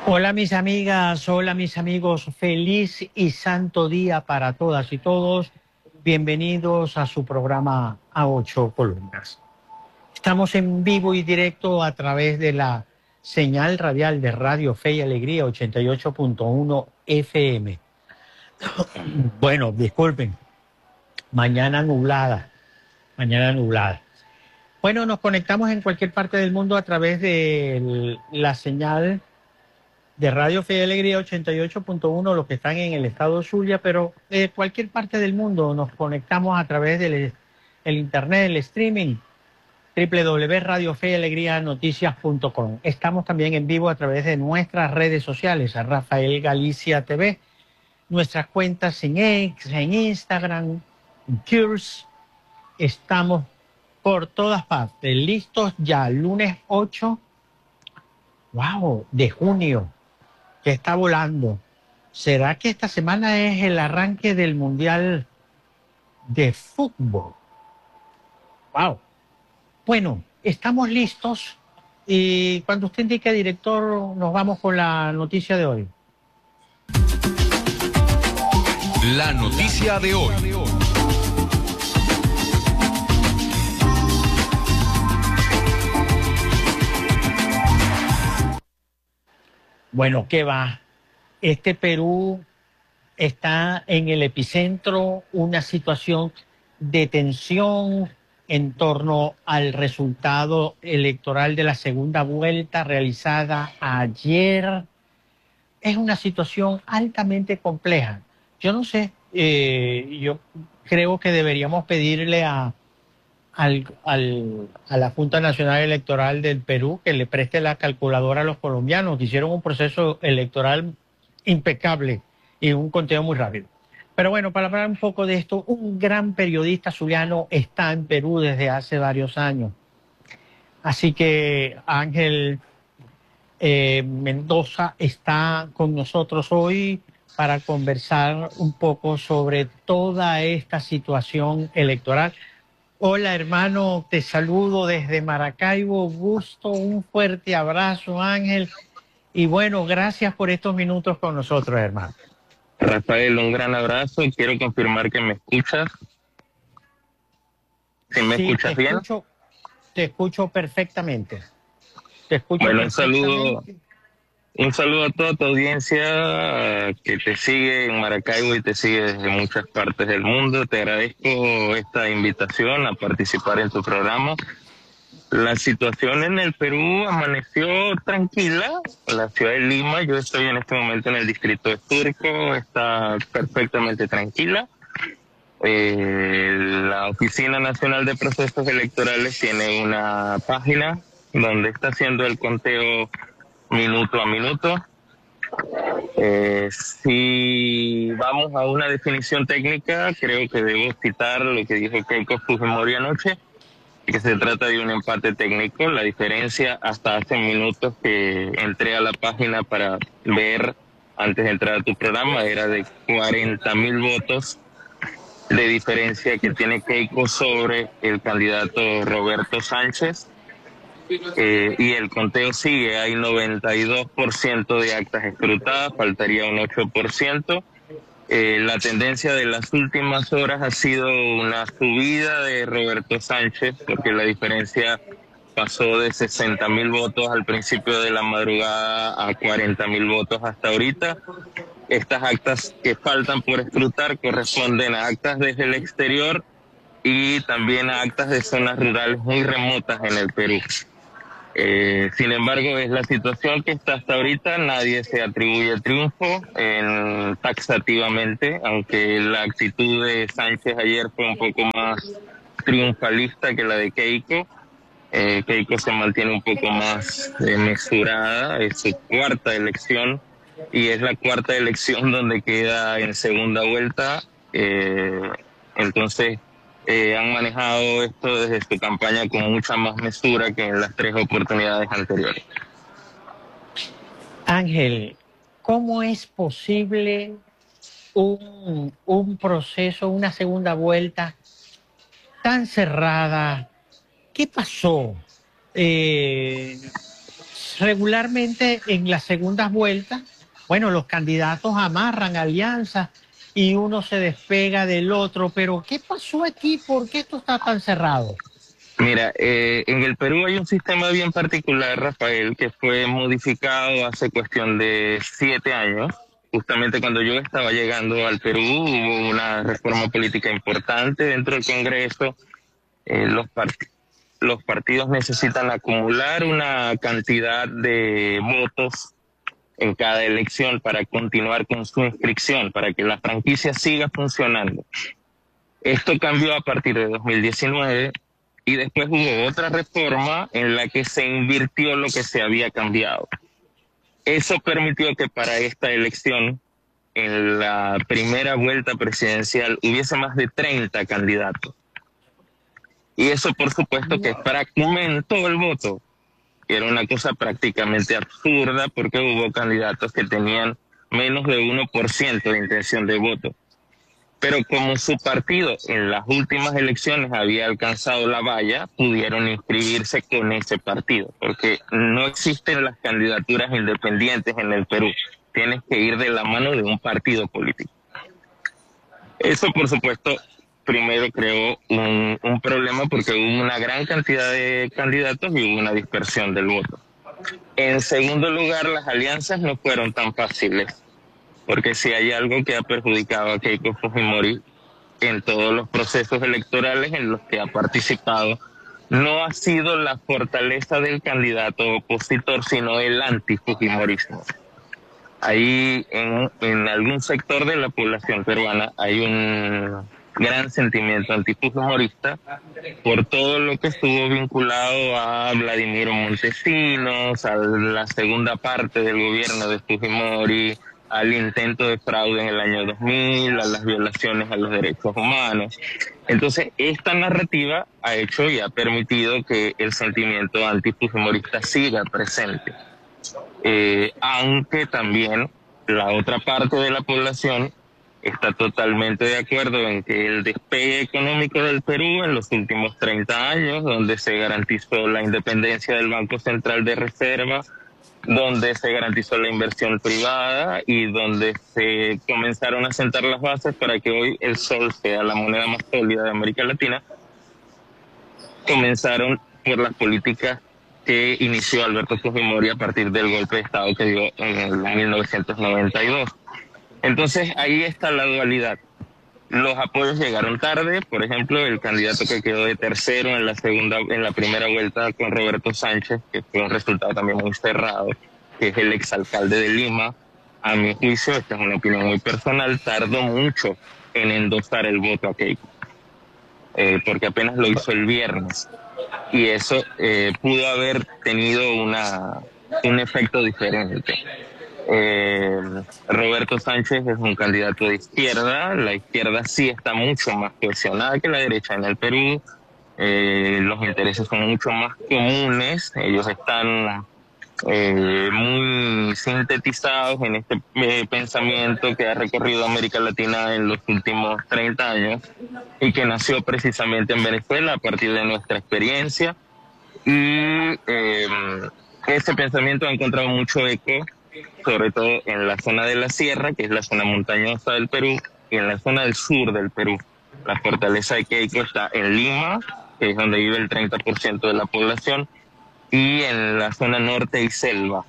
Hola mis amigas, hola mis amigos, feliz y santo día para todas y todos. Bienvenidos a su programa A Ocho Columnas. Estamos en vivo y directo a través de la señal radial de Radio Fe y Alegría 88.1 FM. Bueno, disculpen, mañana nublada, mañana nublada. Bueno, nos conectamos en cualquier parte del mundo a través de la señal de Radio Fe y Alegría 88.1, los que están en el estado de Zulia, pero de cualquier parte del mundo nos conectamos a través del el internet, el streaming, www.radiofeyalegrianoticias.com. Estamos también en vivo a través de nuestras redes sociales, a Rafael Galicia TV, nuestras cuentas en X, en Instagram, en Curse. Estamos por todas partes, listos ya, lunes 8, wow, de junio, que está volando. ¿Será que esta semana es el arranque del Mundial de Fútbol? Wow. Bueno, estamos listos y cuando usted indique, director, nos vamos con la noticia de hoy. La noticia de hoy. Bueno, ¿qué va? Este Perú está en el epicentro, una situación de tensión en torno al resultado electoral de la segunda vuelta realizada ayer. Es una situación altamente compleja. Yo no sé, yo creo que deberíamos pedirle a la Junta Nacional Electoral del Perú que le preste la calculadora a los colombianos, que hicieron un proceso electoral impecable y un conteo muy rápido. Pero bueno, para hablar un poco de esto, un gran periodista zuliano está en Perú desde hace varios años. Así que Ángel Mendoza está con nosotros hoy para conversar un poco sobre toda esta situación electoral. Hola hermano, te saludo desde Maracaibo, gusto, un fuerte abrazo Ángel y bueno, gracias por estos minutos con nosotros hermano. Rafael, un gran abrazo y quiero confirmar que me escuchas. ¿Sí me escuchas bien? Te escucho perfectamente. Te escucho bueno, perfectamente. Un saludo a toda tu audiencia que te sigue en Maracaibo y te sigue desde muchas partes del mundo. Te agradezco esta invitación a participar en tu programa. La situación en el Perú amaneció tranquila. La ciudad de Lima, yo estoy en este momento en el distrito de Surco, está perfectamente tranquila. La Oficina Nacional de Procesos Electorales tiene una página donde está haciendo el conteo minuto a minuto. Si vamos a una definición técnica, creo que debo citar lo que dijo Keiko Fujimori anoche, que se trata de un empate técnico. La diferencia hasta hace minutos que entré a la página para ver antes de entrar a tu programa era de 40,000 votos de diferencia que tiene Keiko sobre el candidato Roberto Sánchez. Y el conteo sigue, hay 92% de actas escrutadas, faltaría un 8%. La tendencia de las últimas horas ha sido una subida de Roberto Sánchez, porque la diferencia pasó de 60,000 votos al principio de la madrugada a 40,000 votos hasta ahorita. Estas actas que faltan por escrutar corresponden a actas desde el exterior y también a actas de zonas rurales muy remotas en el Perú. Sin embargo, es la situación que está hasta ahorita. Nadie se atribuye triunfo taxativamente, aunque la actitud de Sánchez ayer fue un poco más triunfalista que la de Keiko. Keiko se mantiene un poco más mesurada, es su cuarta elección y es la cuarta elección donde queda en segunda vuelta. Entonces, han manejado esto desde su campaña con mucha más mesura que en las 3 oportunidades anteriores. Ángel, ¿cómo es posible un proceso, una segunda vuelta tan cerrada? ¿Qué pasó? regularmente en las segundas vueltas, bueno, los candidatos amarran alianzas y uno se despega del otro, pero ¿qué pasó aquí? ¿Por qué esto está tan cerrado? Mira, en el Perú hay un sistema bien particular, Rafael, que fue modificado hace cuestión de 7 años. Justamente cuando yo estaba llegando al Perú hubo una reforma política importante dentro del Congreso. Los partidos necesitan acumular una cantidad de votos en cada elección para continuar con su inscripción, para que la franquicia siga funcionando. Esto cambió a partir de 2019 y después hubo otra reforma en la que se invirtió lo que se había cambiado. Eso permitió que para esta elección, en la primera vuelta presidencial, hubiese más de 30 candidatos. Y eso, por supuesto, que fragmentó el voto. Era una cosa prácticamente absurda porque hubo candidatos que tenían menos de 1% de intención de voto. Pero como su partido en las últimas elecciones había alcanzado la valla, pudieron inscribirse con ese partido, porque no existen las candidaturas independientes en el Perú. Tienes que ir de la mano de un partido político. Eso, por supuesto, primero creó un problema porque hubo una gran cantidad de candidatos y hubo una dispersión del voto. En segundo lugar, las alianzas no fueron tan fáciles, porque si hay algo que ha perjudicado a Keiko Fujimori en todos los procesos electorales en los que ha participado, no ha sido la fortaleza del candidato opositor, sino el antifujimorismo. Ahí en algún sector de la población peruana hay un gran sentimiento antifujimorista por todo lo que estuvo vinculado a Vladimiro Montesinos, a la segunda parte del gobierno de Fujimori, al intento de fraude en el año 2000, a las violaciones a los derechos humanos. Entonces, esta narrativa ha hecho y ha permitido que el sentimiento antifujimorista siga presente. Aunque también la otra parte de la población está totalmente de acuerdo en que el despegue económico del Perú en los últimos 30 años, donde se garantizó la independencia del Banco Central de Reserva, donde se garantizó la inversión privada y donde se comenzaron a sentar las bases para que hoy el sol sea la moneda más sólida de América Latina, comenzaron por las políticas que inició Alberto Fujimori a partir del golpe de Estado que dio en el 1992. Entonces ahí está la dualidad. Los apoyos llegaron tarde, por ejemplo, el candidato que quedó de tercero en la primera vuelta con Roberto Sánchez, que fue un resultado también muy cerrado, que es el exalcalde de Lima, a mi juicio, esta es una opinión muy personal, tardó mucho en endosar el voto a Keiko, porque apenas lo hizo el viernes, y eso pudo haber tenido un efecto diferente. Roberto Sánchez es un candidato de izquierda, la izquierda sí está mucho más cohesionada que la derecha en el Perú, los intereses son mucho más comunes, ellos están muy sintetizados en este pensamiento que ha recorrido América Latina en los últimos 30 años y que nació precisamente en Venezuela a partir de nuestra experiencia, y ese pensamiento ha encontrado mucho eco sobre todo en la zona de la sierra, que es la zona montañosa del Perú, y en la zona del sur del Perú. La fortaleza de Keiko está en Lima, que es donde vive el 30% de la población, y en la zona norte y selva.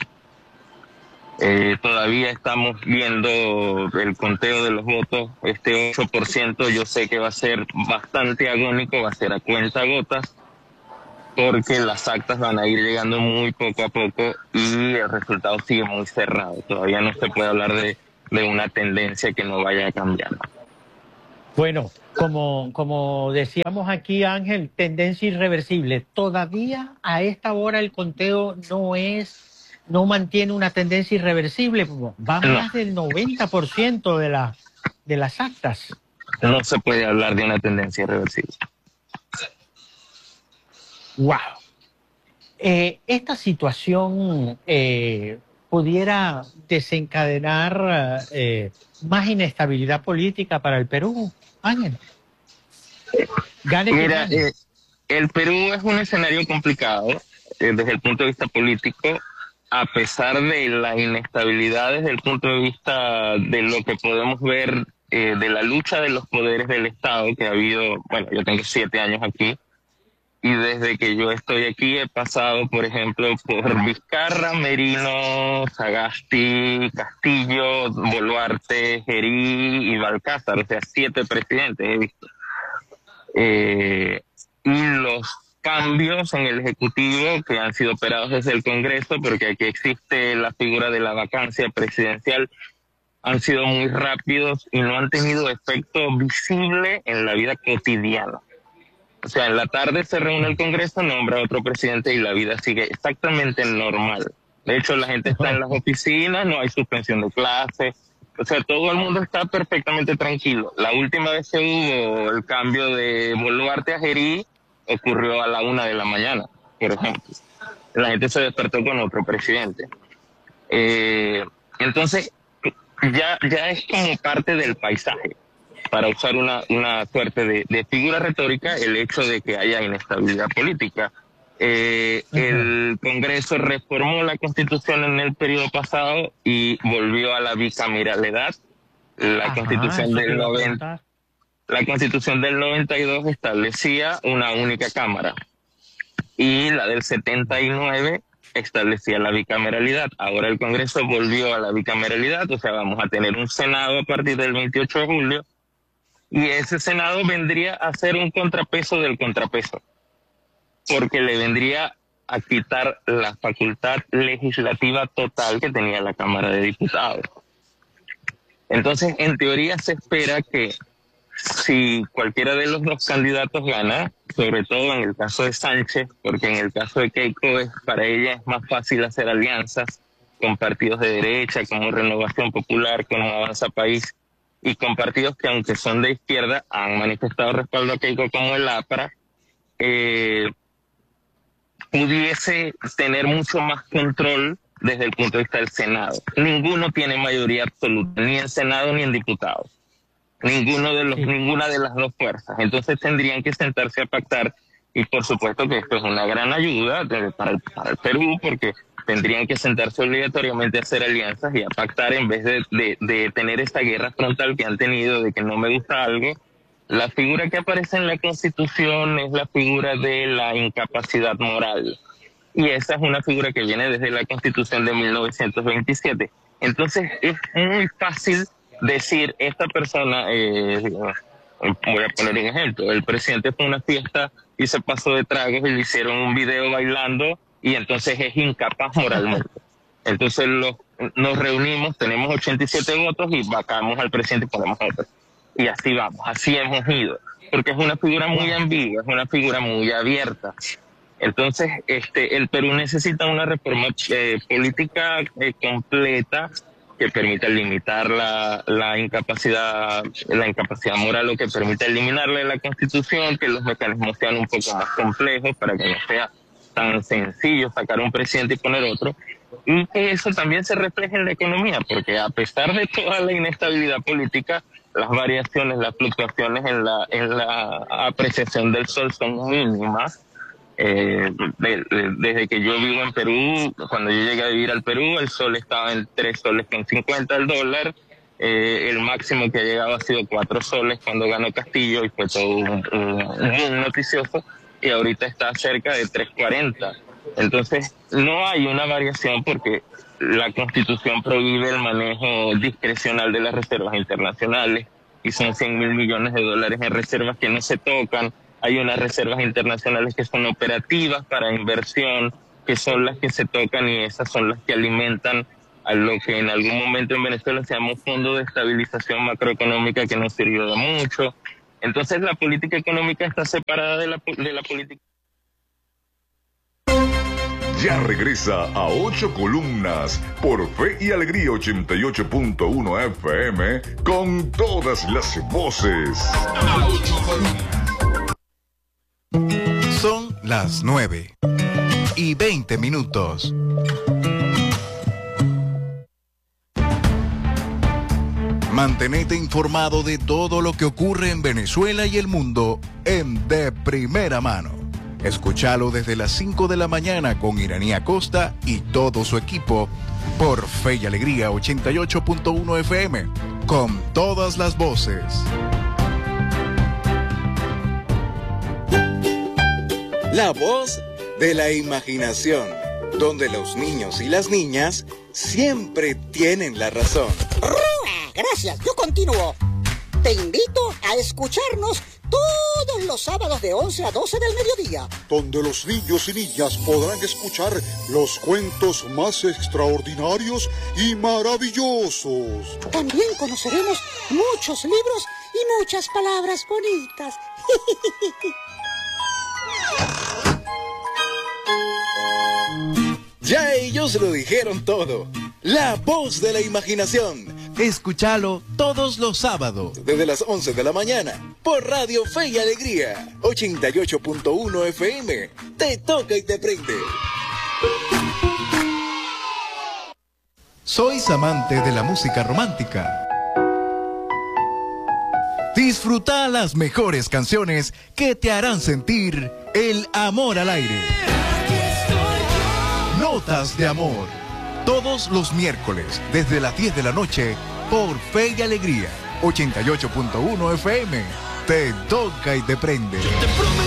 Todavía estamos viendo el conteo de los votos. Este 8% yo sé que va a ser bastante agónico, va a ser a cuentagotas, porque las actas van a ir llegando muy poco a poco y el resultado sigue muy cerrado. Todavía no se puede hablar de una tendencia que no vaya a cambiar. Bueno, como decíamos aquí, Ángel, tendencia irreversible. Todavía a esta hora el conteo no mantiene una tendencia irreversible. Va más del 90% de las actas. No se puede hablar de una tendencia irreversible. Wow. Esta situación pudiera desencadenar más inestabilidad política para el Perú, Ángel. Mira, el Perú es un escenario complicado desde el punto de vista político. a pesar de la inestabilidad desde el punto de vista de lo que podemos ver de la lucha de los poderes del Estado que ha habido, bueno, yo tengo 7 años aquí, y desde que yo estoy aquí he pasado, por ejemplo, por Vizcarra, Merino, Sagasti, Castillo, Boluarte, Gerí y Balcázar, o sea, 7 presidentes he visto. Y los cambios en el Ejecutivo que han sido operados desde el Congreso, porque aquí existe la figura de la vacancia presidencial, han sido muy rápidos y no han tenido efecto visible en la vida cotidiana. O sea, en la tarde se reúne el Congreso, nombra a otro presidente y la vida sigue exactamente normal. De hecho, la gente está en las oficinas, no hay suspensión de clases. O sea, todo el mundo está perfectamente tranquilo. La última vez que hubo el cambio de Boluarte a Gerí ocurrió a la 1 de la mañana, por ejemplo. La gente se despertó con otro presidente. Entonces, ya es como parte del paisaje, para usar una suerte de figura retórica, el hecho de que haya inestabilidad política. El Congreso reformó la Constitución en el periodo pasado y volvió a la bicameralidad. La Constitución del 92 establecía una única cámara y la del 79 establecía la bicameralidad. Ahora el Congreso volvió a la bicameralidad, o sea, vamos a tener un Senado a partir del 28 de julio, y ese Senado vendría a ser un contrapeso del contrapeso, porque le vendría a quitar la facultad legislativa total que tenía la Cámara de Diputados. Entonces, en teoría se espera que si cualquiera de los dos candidatos gana, sobre todo en el caso de Sánchez, porque en el caso de Keiko para ella es más fácil hacer alianzas con partidos de derecha, como Renovación Popular, con Avanza País, y con partidos que, aunque son de izquierda, han manifestado respaldo a Keiko, como el APRA, pudiese tener mucho más control desde el punto de vista del Senado. Ninguno tiene mayoría absoluta, ni en Senado ni en diputados. Ninguna de las dos fuerzas. Entonces tendrían que sentarse a pactar, y por supuesto que esto es una gran ayuda para el Perú, porque tendrían que sentarse obligatoriamente a hacer alianzas y a pactar, en vez de tener esta guerra frontal que han tenido de que no me gusta algo. La figura que aparece en la Constitución es la figura de la incapacidad moral, y esa es una figura que viene desde la Constitución de 1927. Entonces es muy fácil decir, esta persona, voy a poner un ejemplo, el presidente fue a una fiesta y se pasó de tragos y le hicieron un video bailando, y entonces es incapaz moralmente. Entonces nos reunimos, tenemos 87 votos y vacamos al presidente y ponemos otro. Y así vamos, así hemos ido, porque es una figura muy ambigua, es una figura muy abierta. Entonces, el Perú necesita una reforma política completa, que permita limitar la incapacidad moral, o que permita eliminarla de la Constitución, que los mecanismos sean un poco más complejos para que no sea tan sencillo sacar un presidente y poner otro, y que eso también se refleje en la economía, porque a pesar de toda la inestabilidad política, las variaciones, las fluctuaciones en la apreciación del sol son mínimas. Desde que yo vivo en Perú, cuando yo llegué a vivir al Perú, el sol estaba en 3 soles con 50 el dólar. El máximo que ha llegado ha sido 4 soles cuando ganó Castillo, y fue todo un noticioso, y ahorita está cerca de 3.40. Entonces no hay una variación, porque la Constitución prohíbe el manejo discrecional de las reservas internacionales, y son 100.000 millones de dólares en reservas que no se tocan. Hay unas reservas internacionales que son operativas para inversión, que son las que se tocan, y esas son las que alimentan a lo que en algún momento en Venezuela se llamó Fondo de Estabilización Macroeconómica, que no sirvió de mucho. Entonces la política económica está separada de la política. Ya regresa a 8 columnas por Fe y Alegría 88.1 FM con todas las voces. Son las 9:20. Mantenete informado de todo lo que ocurre en Venezuela y el mundo de primera mano. Escúchalo desde las 5 de la mañana con Iranía Costa y todo su equipo por Fe y Alegría 88.1 FM, con todas las voces. La voz de la imaginación, donde los niños y las niñas siempre tienen la razón. Gracias, yo continúo. Te invito a escucharnos todos los sábados de 11 a 12 del mediodía, donde los niños y niñas podrán escuchar los cuentos más extraordinarios y maravillosos. También conoceremos muchos libros y muchas palabras bonitas. Ya ellos lo dijeron todo. La voz de la imaginación. Escúchalo todos los sábados desde las 11 de la mañana por Radio Fe y Alegría 88.1 FM. Te toca y te prende. ¿Sois amante de la música romántica? Disfruta las mejores canciones que te harán sentir el amor al aire. Notas de amor. Todos los miércoles, desde las 10 de la noche, por Fe y Alegría, 88.1 FM. Te toca y te prende.